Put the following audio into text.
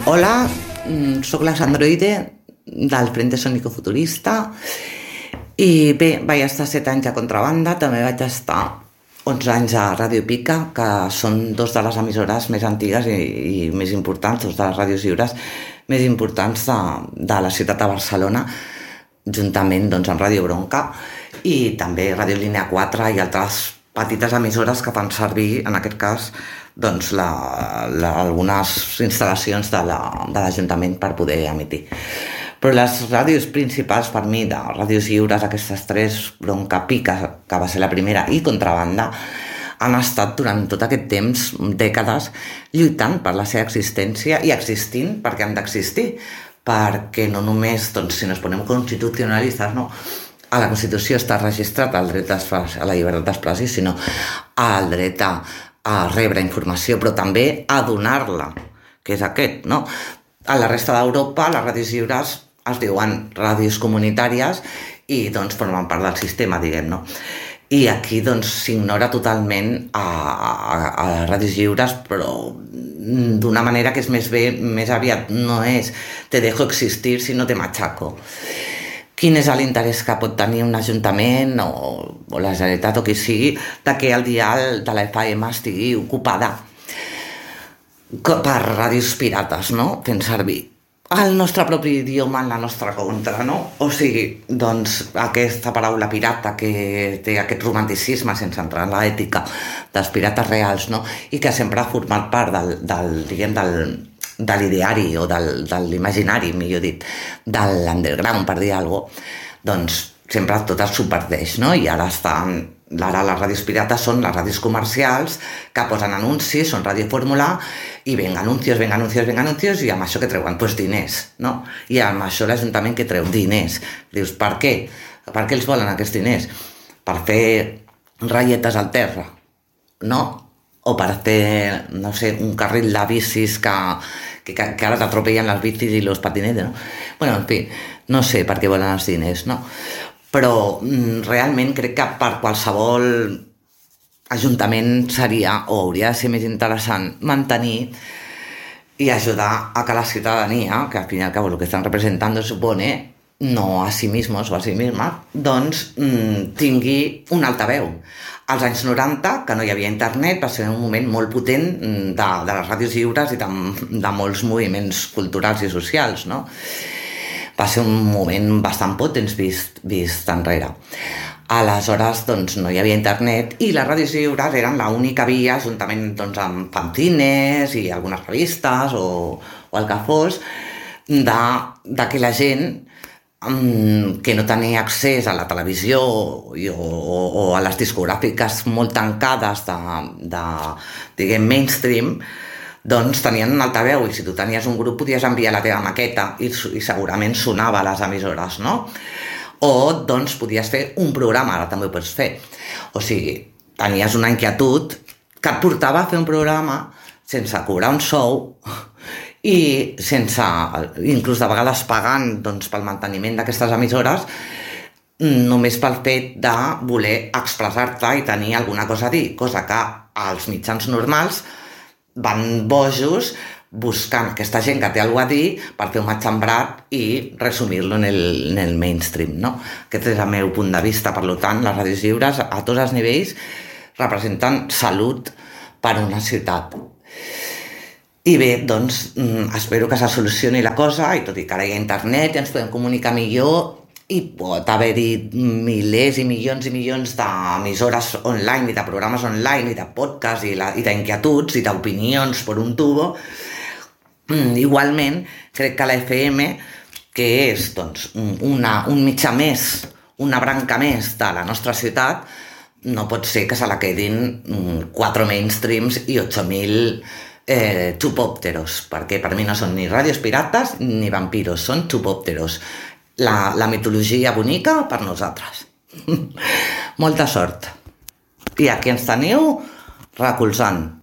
Hola, sóc la Sandroide del Frente Sónico Futurista i bé, vaig estar 7 anys a Contrabanda, també vaig estar 11 anys a Ràdio Pica, que són dos de les emissores més antigues i més importants, dos de les ràdios lliures més importants de la ciutat de Barcelona, juntament doncs, amb Ràdio Bronca i també Ràdio Línia 4 i altres petites emissores que fan servir, en aquest cas, doncs, algunes instal·lacions de l'Ajuntament per poder emitir. Però les ràdios principals per mi, de ràdios lliures, aquestes tres, Bronca, Pica, que va ser la primera, i Contrabanda, han estat durant tot aquest temps, dècades, lluitant per la seva existència i existint perquè han d'existir, perquè no només, doncs, si nos ponem constitucionalistes, no, a la Constitució està registrat el dret a la llibertat d'expressió, sinó al dret a rebre informació, però també a donar-la, que és aquest, no? A la resta d'Europa, les ràdios lliures es diuen ràdios comunitàries i doncs formen part del sistema, diguem, no? I aquí doncs s'ignora totalment a les ràdios lliures, però d'una manera que és més aviat no és te dejo existir, sinó te machaco. Quin és l'interès que pot tenir un ajuntament o la Generalitat o qui sigui de que el dial de la FM estigui ocupada per ràdios pirates, no? Fent servir el nostre propi idioma en la nostra contra, no? O sigui, doncs aquesta paraula pirata que té aquest romanticisme sense entrar en l'ètica dels pirates reals, no? I que sempre ha format part de l'ideari o de l'imaginari, millor dit, de l'underground, per dir alguna cosa, doncs sempre tot es subverteix, no? I ara les ràdios pirates són les ràdios comercials que posen anuncis, són radiofórmula, i venga anuncios, i amb això que treuen? Pues diners, no? I amb això l'Ajuntament que treu diners. Dius, per què? Per què els volen aquests diners? Per fer ratlletes al terra, no? O per fer, no sé, un carril de bicis que ara t'atropellen les bicis i los patinetes, no? Bueno, en fi, no sé per què volen els diners, no? Però realment crec que per qualsevol ajuntament seria o hauria de ser més interessant mantenir y ayudar a que la ciudadanía, que al fin y al cabo lo que están representando supone, no a sí mismos o a sí mismas, doncs tingui un altaveu. Als anys 90, que no hi havia internet, va ser un moment molt potent de les ràdios lliures i de molts moviments culturals i socials, no? Va ser un moment bastant potent vist enrere. Aleshores, doncs, no hi havia internet i les ràdios lliures eren l'única via, juntament doncs, amb fanzines i algunes revistes o el que fos, de que la gent que no tenia accés a la televisió o a les discogràfiques molt tancades diguem, mainstream, doncs tenien un altaveu i si tu tenies un grup podies enviar la teva maqueta i segurament sonava a les emissores, no? O doncs podies fer un programa, ara també ho pots fer. O sigui, tenies una inquietud que et portava a fer un programa sense cobrar un sou i sense, inclús de vegades pagant doncs, pel manteniment d'aquestes emissores, només pel fet de voler expressar-te i tenir alguna cosa a dir, cosa que als mitjans normals van bojos buscant aquesta gent que té alguna a dir per fer un matxembrat i resumir-lo en el mainstream, no? Aquest és el meu punt de vista. Per tant, les ràdios lliures a tots els nivells representen salut per una ciutat. I bé, doncs, espero que se solucioni la cosa i tot i que ara hi ha internet i ens podem comunicar millor i pot haver-hi milers i milions d'emissores online i de programes online i de podcast i d'inquietuds i d'opinions per un tubo. Igualment, crec que la FM, que és doncs, un mitjà més, una branca més de la nostra ciutat, no pot ser que se la quedin 4 mainstreams i 8.000 chupópteros, perquè per mi no són ni ràdios pirates ni vampiros, són chupópteros. La mitologia bonica per nosaltres. Molta sort. I aquí ens teniu recolzant.